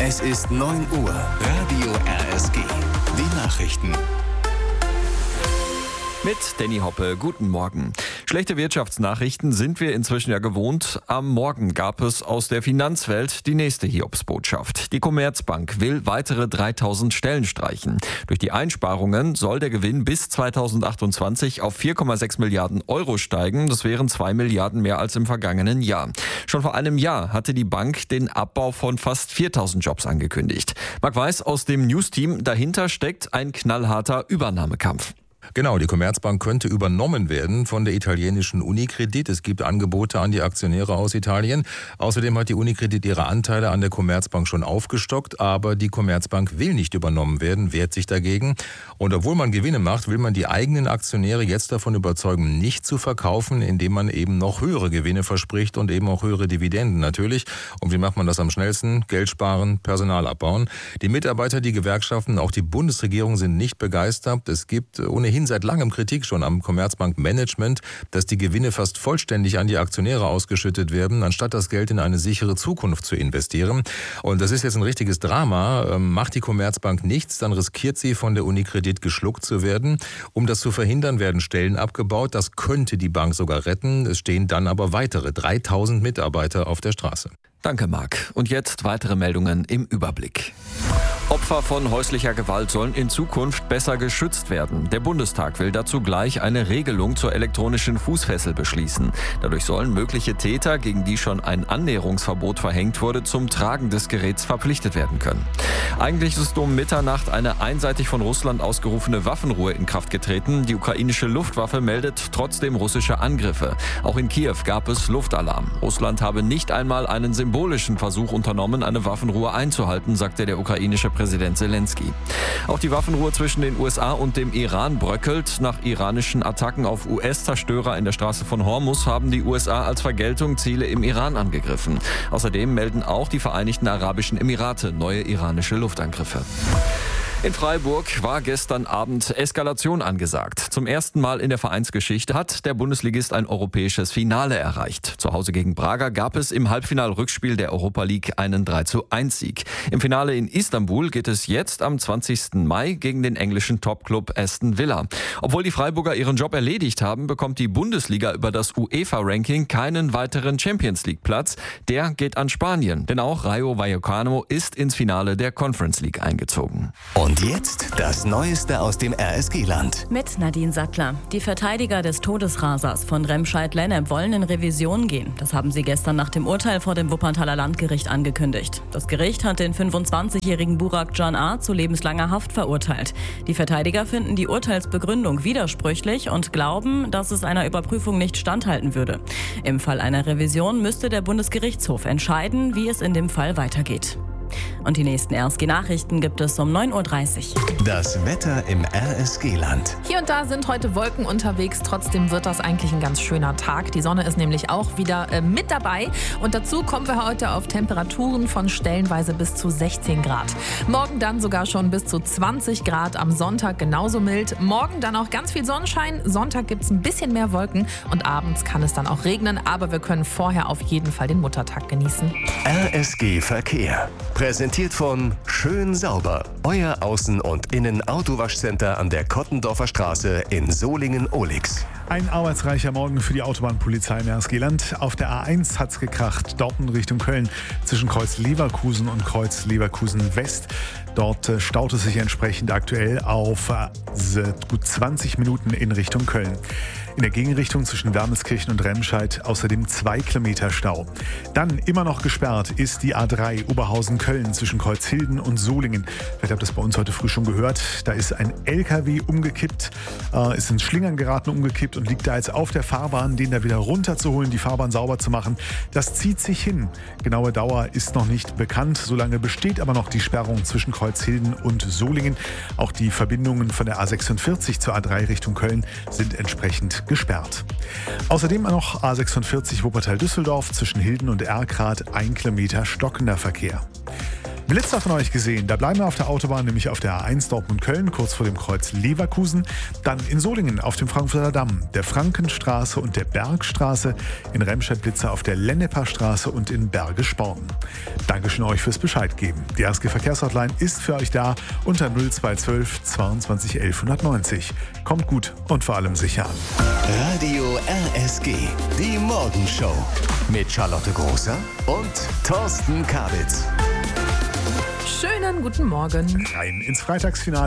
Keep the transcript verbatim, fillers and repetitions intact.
Es ist neun Uhr. Radio R S G. Die Nachrichten. Mit Danny Hoppe, guten Morgen. Schlechte Wirtschaftsnachrichten sind wir inzwischen ja gewohnt. Am Morgen gab es aus der Finanzwelt die nächste Hiobsbotschaft. Die Commerzbank will weitere dreitausend Stellen streichen. Durch die Einsparungen soll der Gewinn bis zweitausendachtundzwanzig auf vier Komma sechs Milliarden Euro steigen. Das wären zwei Milliarden mehr als im vergangenen Jahr. Schon vor einem Jahr hatte die Bank den Abbau von fast viertausend Jobs angekündigt. Marc Weiß aus dem News-Team, dahinter steckt ein knallharter Übernahmekampf. Genau, die Commerzbank könnte übernommen werden von der italienischen Unicredit. Es gibt Angebote an die Aktionäre aus Italien. Außerdem hat die Unicredit ihre Anteile an der Commerzbank schon aufgestockt, aber die Commerzbank will nicht übernommen werden, wehrt sich dagegen. Und obwohl man Gewinne macht, will man die eigenen Aktionäre jetzt davon überzeugen, nicht zu verkaufen, indem man eben noch höhere Gewinne verspricht und eben auch höhere Dividenden natürlich. Und wie macht man das am schnellsten? Geld sparen, Personal abbauen. Die Mitarbeiter, die Gewerkschaften, auch die Bundesregierung sind nicht begeistert. Es gibt ohnehin seit langem Kritik schon am Commerzbank-Management, dass die Gewinne fast vollständig an die Aktionäre ausgeschüttet werden, anstatt das Geld in eine sichere Zukunft zu investieren. Und das ist jetzt ein richtiges Drama. Macht die Commerzbank nichts, dann riskiert sie, von der Unicredit geschluckt zu werden. Um das zu verhindern, werden Stellen abgebaut. Das könnte die Bank sogar retten. Es stehen dann aber weitere dreitausend Mitarbeiter auf der Straße. Danke, Marc. Und jetzt weitere Meldungen im Überblick. Opfer von häuslicher Gewalt sollen in Zukunft besser geschützt werden. Der Bundestag will dazu gleich eine Regelung zur elektronischen Fußfessel beschließen. Dadurch sollen mögliche Täter, gegen die schon ein Annäherungsverbot verhängt wurde, zum Tragen des Geräts verpflichtet werden können. Eigentlich ist um Mitternacht eine einseitig von Russland ausgerufene Waffenruhe in Kraft getreten. Die ukrainische Luftwaffe meldet trotzdem russische Angriffe. Auch in Kiew gab es Luftalarm. Russland habe nicht einmal einen symbolischen Versuch unternommen, eine Waffenruhe einzuhalten, sagte der ukrainische Präsident Zelensky. Auch die Waffenruhe zwischen den U S A und dem Iran bröckelt. Nach iranischen Attacken auf U S-Zerstörer in der Straße von Hormuz haben die U S A als Vergeltung Ziele im Iran angegriffen. Außerdem melden auch die Vereinigten Arabischen Emirate neue iranische Luftangriffe. In Freiburg war gestern Abend Eskalation angesagt. Zum ersten Mal in der Vereinsgeschichte hat der Bundesligist ein europäisches Finale erreicht. Zu Hause gegen Braga gab es im Halbfinal-Rückspiel der Europa League einen drei zu eins Sieg. Im Finale in Istanbul geht es jetzt am zwanzigsten Mai gegen den englischen Topclub Aston Villa. Obwohl die Freiburger ihren Job erledigt haben, bekommt die Bundesliga über das UEFA-Ranking keinen weiteren Champions-League-Platz. Der geht an Spanien, denn auch Rayo Vallecano ist ins Finale der Conference League eingezogen. Und jetzt das Neueste aus dem R S G-Land. Mit Nadine Sattler. Die Verteidiger des Todesrasers von Remscheid-Lennep wollen in Revision gehen. Das haben sie gestern nach dem Urteil vor dem Wuppertaler Landgericht angekündigt. Das Gericht hat den fünfundzwanzigjährigen Burak Can A. zu lebenslanger Haft verurteilt. Die Verteidiger finden die Urteilsbegründung widersprüchlich und glauben, dass es einer Überprüfung nicht standhalten würde. Im Fall einer Revision müsste der Bundesgerichtshof entscheiden, wie es in dem Fall weitergeht. Und die nächsten R S G-Nachrichten gibt es um neun Uhr dreißig. Das Wetter im R S G-Land. Hier und da sind heute Wolken unterwegs. Trotzdem wird das eigentlich ein ganz schöner Tag. Die Sonne ist nämlich auch wieder äh, mit dabei. Und dazu kommen wir heute auf Temperaturen von stellenweise bis zu sechzehn Grad. Morgen dann sogar schon bis zu zwanzig Grad. Am Sonntag genauso mild. Morgen dann auch ganz viel Sonnenschein. Sonntag gibt es ein bisschen mehr Wolken. Und abends kann es dann auch regnen. Aber wir können vorher auf jeden Fall den Muttertag genießen. R S G-Verkehr. Präsentiert von Schön Sauber, euer Außen- und Innen-Autowaschcenter an der Kottendorfer Straße in Solingen-Ohlix. Ein arbeitsreicher Morgen für die Autobahnpolizei im R S G-Land. Auf der A eins hat's gekracht, dort in Richtung Köln, zwischen Kreuz Leverkusen und Kreuz Leverkusen West. Dort äh, staut es sich entsprechend aktuell auf äh, gut zwanzig Minuten in Richtung Köln. In der Gegenrichtung zwischen Wermelskirchen und Remscheid außerdem zwei Kilometer Stau. Dann immer noch gesperrt ist die A drei Oberhausen-Köln zwischen Kreuzhilden und Solingen. Vielleicht habt ihr das bei uns heute früh schon gehört. Da ist ein L K W umgekippt, äh, ist in Schlingern geraten, umgekippt und liegt da jetzt auf der Fahrbahn, den da wieder runterzuholen, die Fahrbahn sauber zu machen. Das zieht sich hin. Genaue Dauer ist noch nicht bekannt. Solange besteht aber noch die Sperrung zwischen Kreuzhilden und Solingen. Auch die Verbindungen von der A sechsundvierzig zur A drei Richtung Köln sind entsprechend gesperrt. Außerdem noch A sechsundvierzig Wuppertal-Düsseldorf zwischen Hilden und Erkrath ein Kilometer stockender Verkehr. Blitzer von euch gesehen. Da bleiben wir auf der Autobahn, nämlich auf der A eins Dortmund-Köln, kurz vor dem Kreuz Leverkusen. Dann in Solingen auf dem Frankfurter Damm, der Frankenstraße und der Bergstraße. In Remscheid Blitzer auf der Lenneper Straße und in Bergisch-Born. Dankeschön euch fürs Bescheid geben. Die R S G Verkehrshotline ist für euch da unter null zwei zwölf zweiundzwanzig elf hundertneunzig. Kommt gut und vor allem sicher an. Radio R S G, die Morgenshow mit Charlotte Großer und Thorsten Kabitz. Schönen guten Morgen. Rein ins Freitagsfinale.